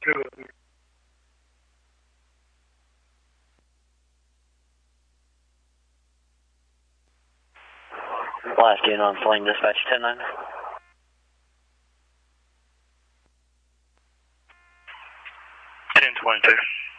Two. Last unit on Flame Dispatch 10-9. 10-22.